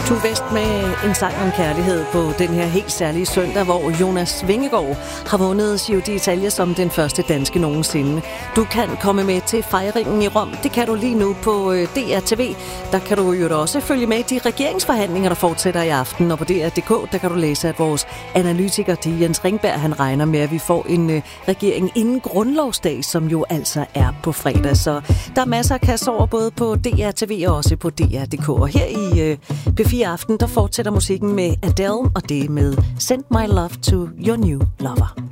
Tue West med en sang om kærlighed på den her helt særlige søndag, hvor Jonas Vingegaard har vundet Giro d'Italia som den første danske nogensinde. Du kan komme med til fejringen i Rom. Det kan du lige nu på DR.tv. Der kan du jo også følge med de regeringsforhandlinger, der fortsætter i aften. Og på DR.dk, der kan du læse, at vores analytiker, Jens Ringberg, han regner med, at vi får en regering inden grundlovsdag, som jo altså er på fredag. Så der er masser af kasser over både på DR.tv og også på DR.dk. Og her i P4 Aften, der fortsætter musikken med Adele, og det med Send My Love to Your New Lover.